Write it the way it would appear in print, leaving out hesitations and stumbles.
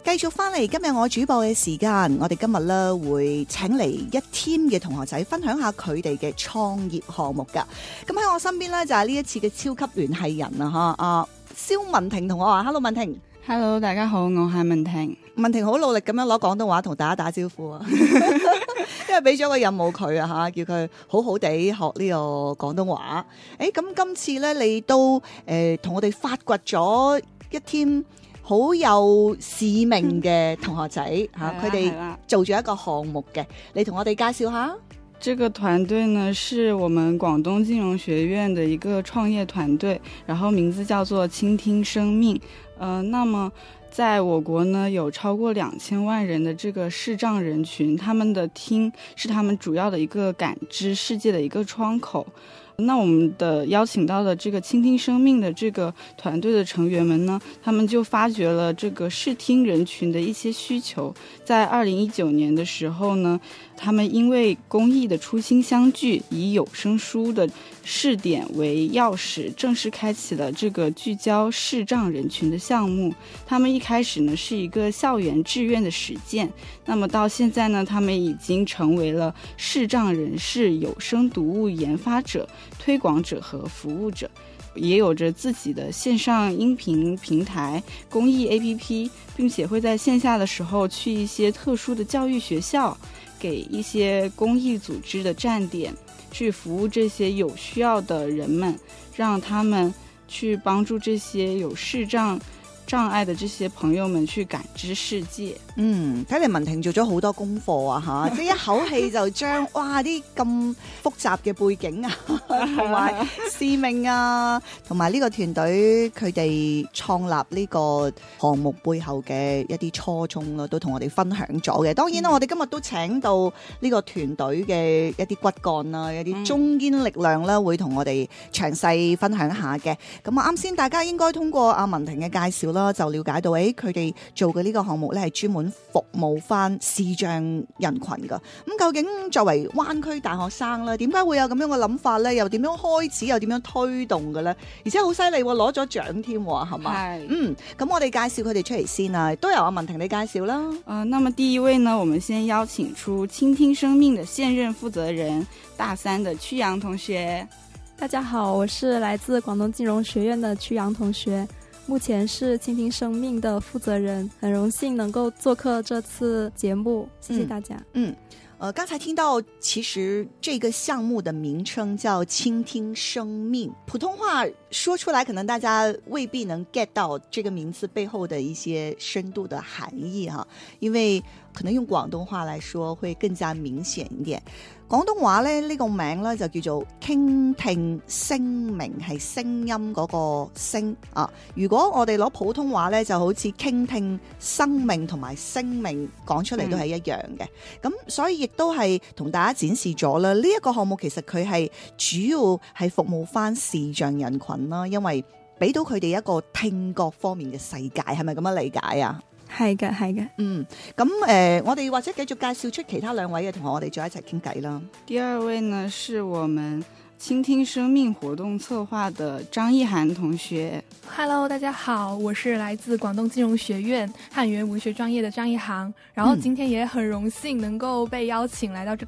繼續翻嚟今日我主播嘅時間，我哋今日咧會請嚟一 team 嘅同學仔分享下佢哋嘅創業項目噶。咁喺我身邊咧就係呢一次嘅超級聯繫人啊吓，蕭文婷同我話 Hello 文婷。 Hello， 大家好，我係文婷。 文婷好努力咁樣攞廣東話同大家打招呼啊，因為俾咗個任務佢啊吓，叫佢好好地學呢個廣東話。咁今次咧你都同我哋發掘咗一 team 好有使命嘅同學仔吓，佢哋做咗一個項目嘅，你同我哋介紹下。 這個團隊呢是我們廣東金融學院的一個創業團隊，然後名字叫做傾聽生命。那麼在我國呢有超過2000萬人的這個視障人群，他們的聽是他們主要的一個感知世界的一個窗口。那我們的邀請到的這個傾聽生命的這個團隊的成員們呢，他們就發掘了這個視聽人群的一些需求。在2019年的時候呢，他們因為公益的初心相聚，以有聲書的試點為鑰匙，正式開啟了這個聚焦視障人群的項目。他們一開始呢是一個校園志願的實踐，那麼到現在呢，他們已經成為了視障人士有聲讀物研發者、推廣者和服務者，也有着自己的線上音頻平台、公益 APP， 並且會在線下的時候去一些特殊的教育學校，給一些公益組織的站點，去服務這些有需要的人們，讓他們去幫助這些有視障礙的這些朋友們去感知世界。 睇嚟文婷做咗好多功課啊吓，即係一口氣就將哇啲咁複雜嘅背景啊，同埋使命啊，同埋呢個團隊佢哋創立呢個項目背後嘅一啲初衷咯，都同我哋分享咗嘅。當然啦，我哋今日都請到呢個團隊嘅一啲骨幹啦，一啲中堅力量啦，會同我哋詳細分享下嘅。咁啊，啱先大家應該通過阿文婷嘅介紹啦，就了解到佢哋做嘅呢個項目咧係專門服務翻視障人群噶。咁究竟作為灣區大學生咧，點解會有咁樣嘅諗法咧？又點樣開始？又點樣推動嘅咧？而且好犀利，攞咗獎添，係嘛？係。咁我哋介紹佢哋出嚟先啊，都由阿文婷你介紹啦。 那麼第一位呢，我們先邀請出傾聽生命的現任負責人，大三的曲陽同學。 大家好，我是來自廣東金融學院的曲陽同學，目前是傾聽生命的負責人，很榮幸能夠做客這次節目，謝謝大家。 剛才聽到其實這個項目的名稱叫傾聽生命，普通話說出來可能大家未必能 get 到這個名字背後的一些深度的含義哈，因為可能用廣東話來說會更加明顯一點。廣東話咧呢個名咧就叫做傾聽聲明，係聲音嗰個聲啊。如果我哋攞普通話咧，就好似傾聽生命同埋聲命講出嚟都係一樣嘅。咁所以亦都係同大家展示咗啦。呢一個項目其實佢係主要係服務翻視障人群啦，因為俾到佢哋一個聽覺方面嘅世界，係咪咁樣理解啊？ 係嘅，係嘅。 咁我哋或者繼續介紹出其他兩位嘅同學，我哋再一齊傾偈啦。 第二位呢，是我們傾聽生命活動策劃的張藝涵同學。 Hello， 大家好，我是來自廣東金融學院漢語言文學專業的張藝涵，然後今天也很榮幸能夠被邀請來到這個